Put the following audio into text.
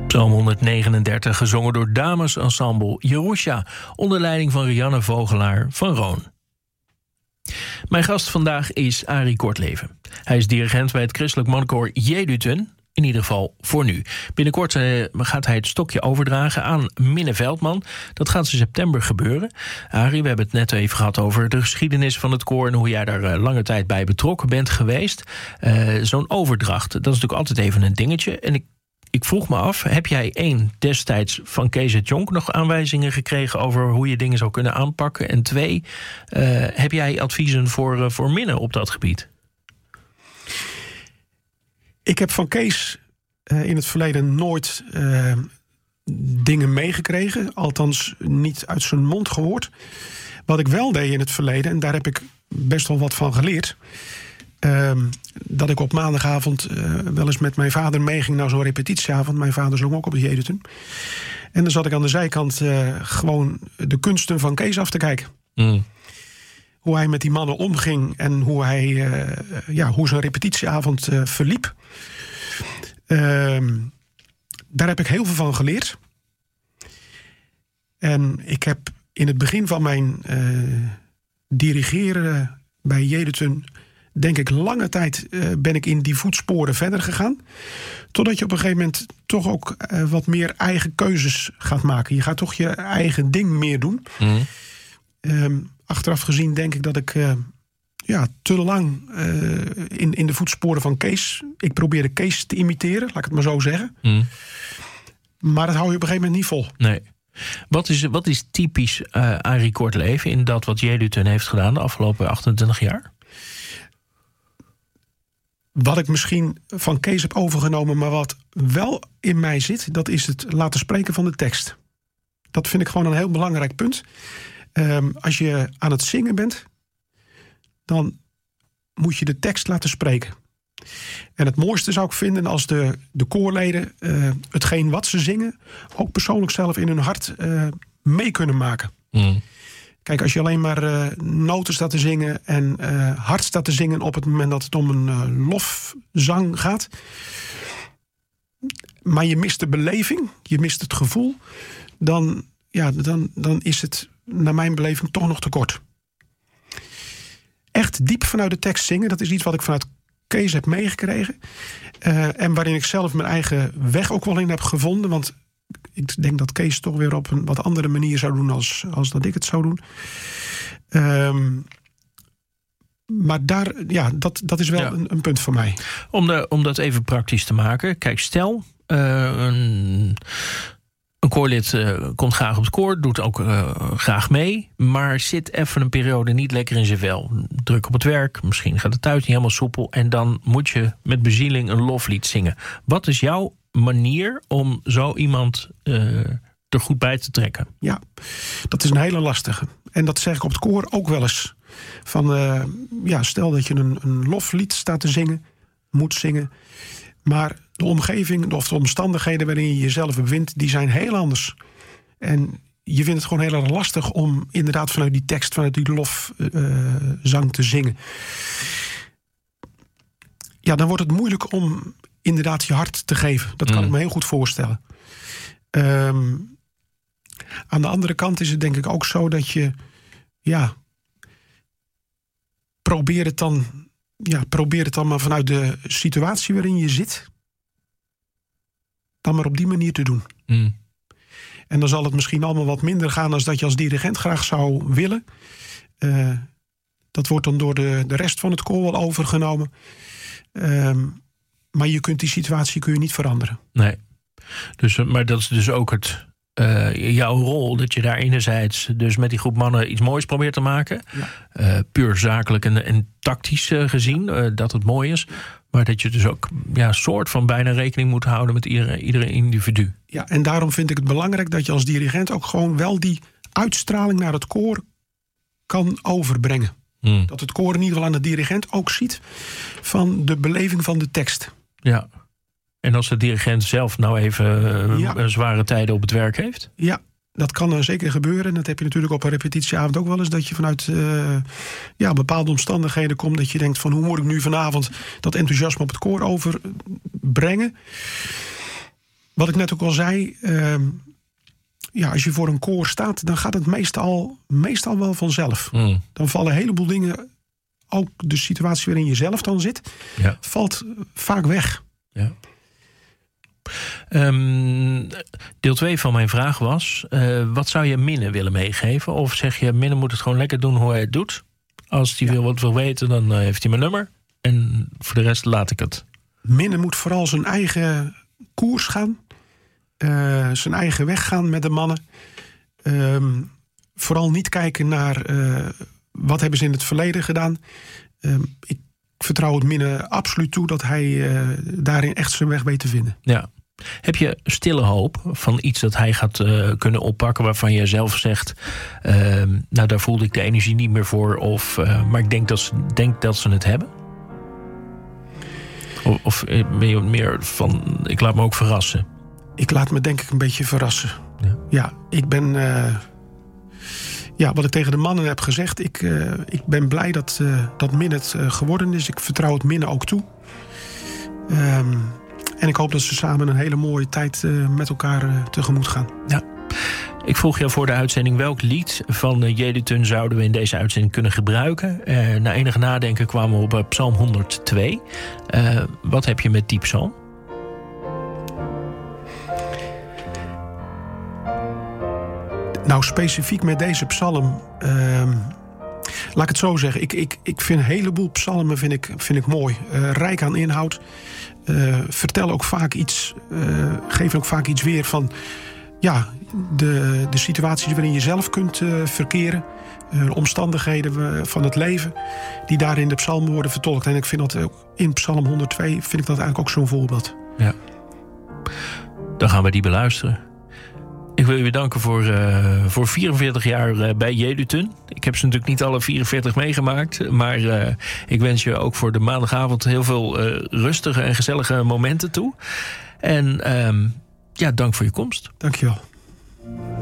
Psalm 139, gezongen door damesensemble Jerusha, onder leiding van Rianne Vogelaar van Roon. Mijn gast vandaag is Arie Kortleven. Hij is dirigent bij het christelijk mannenkoor Jedutun, in ieder geval voor nu. Binnenkort gaat hij het stokje overdragen aan Minne Veldman. Dat gaat in september gebeuren. Arie, we hebben het net even gehad over de geschiedenis van het koor en hoe jij daar lange tijd bij betrokken bent geweest. Zo'n overdracht, dat is natuurlijk altijd even een dingetje. En ik vroeg me af, heb jij destijds van Kees het Jonk nog aanwijzingen gekregen over hoe je dingen zou kunnen aanpakken? En 2, heb jij adviezen voor Minne op dat gebied? Ik heb van Kees in het verleden nooit dingen meegekregen. Althans niet uit zijn mond gehoord. Wat ik wel deed in het verleden, en daar heb ik best wel wat van geleerd, dat ik op maandagavond wel eens met mijn vader meeging naar zo'n repetitieavond. Mijn vader zong ook op het Jedutun. En dan zat ik aan de zijkant gewoon de kunsten van Kees af te kijken. Hoe hij met die mannen omging en hoe zijn repetitieavond verliep. Daar heb ik heel veel van geleerd. En ik heb in het begin van mijn dirigeren bij Jedutun, denk ik, lange tijd ben ik in die voetsporen verder gegaan. Totdat je op een gegeven moment toch ook wat meer eigen keuzes gaat maken. Je gaat toch je eigen ding meer doen. Achteraf gezien denk ik dat ik te lang in de voetsporen van Kees. Ik probeerde Kees te imiteren, laat ik het maar zo zeggen. Maar dat hou je op een gegeven moment niet vol. Nee. Wat is typisch Arie Kortleven in dat wat Jedutun heeft gedaan de afgelopen 28 jaar? Wat ik misschien van Kees heb overgenomen, maar wat wel in mij zit, dat is het laten spreken van de tekst. Dat vind ik gewoon een heel belangrijk punt. Als je aan het zingen bent, dan moet je de tekst laten spreken. En het mooiste zou ik vinden als de koorleden hetgeen wat ze zingen ook persoonlijk zelf in hun hart mee kunnen maken. Kijk, als je alleen maar noten staat te zingen en hard staat te zingen op het moment dat het om een lofzang gaat, maar je mist de beleving, je mist het gevoel, dan is het naar mijn beleving toch nog te kort. Echt diep vanuit de tekst zingen, dat is iets wat ik vanuit Kees heb meegekregen. En waarin ik zelf mijn eigen weg ook wel in heb gevonden. Want ik denk dat Kees toch weer op een wat andere manier zou doen als dat ik het zou doen. Maar dat is wel een punt voor mij. Om dat even praktisch te maken. Kijk, stel, een koorlid komt graag op het koor, doet ook graag mee, maar zit even een periode niet lekker in zijn vel. Druk op het werk, misschien gaat het thuis niet helemaal soepel, en dan moet je met bezieling een loflied zingen. Wat is jouw manier om zo iemand er goed bij te trekken? Ja, dat is een hele lastige. En dat zeg ik op het koor ook wel eens. Stel dat je een loflied staat te zingen, moet zingen, maar de omgeving of de omstandigheden waarin je jezelf bevindt, die zijn heel anders. En je vindt het gewoon heel erg lastig om inderdaad vanuit die tekst, vanuit die lofzang te zingen. Ja, dan wordt het moeilijk om inderdaad je hart te geven. Dat kan ik me heel goed voorstellen. Aan de andere kant is het denk ik ook zo dat je probeer het dan maar vanuit de situatie waarin je zit, dan maar op die manier te doen. En dan zal het misschien allemaal wat minder gaan als dat je als dirigent graag zou willen. Dat wordt dan door de rest van het koor wel overgenomen. Maar je kunt die situatie niet veranderen. Nee. Maar dat is dus ook jouw rol, dat je daar enerzijds dus met die groep mannen iets moois probeert te maken. Ja. Puur zakelijk en tactisch gezien, dat het mooi is. Maar dat je dus ook soort van bijna rekening moet houden met iedere individu. Ja, en daarom vind ik het belangrijk dat je als dirigent ook gewoon wel die uitstraling naar het koor kan overbrengen. Dat het koor in ieder geval aan de dirigent ook ziet van de beleving van de tekst. Ja. En als de dirigent zelf nou even zware tijden op het werk heeft? Ja, dat kan zeker gebeuren. Dat heb je natuurlijk op een repetitieavond ook wel eens. Dat je vanuit bepaalde omstandigheden komt. Dat je denkt van hoe moet ik nu vanavond dat enthousiasme op het koor overbrengen. wat ik net ook al zei, als je voor een koor staat, dan gaat het meestal wel vanzelf. Dan vallen een heleboel dingen, ook de situatie waarin je zelf dan zit, valt vaak weg. Ja. Deel 2 van mijn vraag was, wat zou je Minne willen meegeven? Of zeg je, Minne moet het gewoon lekker doen hoe hij het doet? Als hij wat wil weten, dan heeft hij mijn nummer. En voor de rest laat ik het. Minne moet vooral zijn eigen koers gaan. Zijn eigen weg gaan met de mannen. Vooral niet kijken naar wat hebben ze in het verleden gedaan. Ik vertrouw het Minne absoluut toe dat hij daarin echt zijn weg weet te vinden. Ja. Heb je stille hoop van iets dat hij gaat kunnen oppakken waarvan je zelf zegt, daar voelde ik de energie niet meer voor, maar ik denk dat ze het hebben? Of ben je meer van, ik laat me ook verrassen? Ik laat me denk ik een beetje verrassen. Ja, ik ben, wat ik tegen de mannen heb gezegd, ik ben blij dat Min het geworden is. Ik vertrouw het Minne ook toe. En ik hoop dat ze samen een hele mooie tijd met elkaar tegemoet gaan. Ja. Ik vroeg jou voor de uitzending welk lied van Jedutun zouden we in deze uitzending kunnen gebruiken. Na enig nadenken kwamen we op Psalm 102. Wat heb je met die psalm? Nou, specifiek met deze psalm, laat ik het zo zeggen. Ik vind een heleboel psalmen vind ik mooi. Rijk aan inhoud. Vertellen ook vaak iets, geven ook vaak iets weer van de situaties waarin je zelf kunt verkeren. Omstandigheden van het leven die daar in de psalmen worden vertolkt. En ik vind dat ook in Psalm 102 vind ik dat eigenlijk ook zo'n voorbeeld. Ja. Dan gaan we die beluisteren. Ik wil je bedanken voor 44 jaar bij Jedutun. Ik heb ze natuurlijk niet alle 44 meegemaakt. Maar ik wens je ook voor de maandagavond heel veel rustige en gezellige momenten toe. En dank voor je komst. Dank je wel.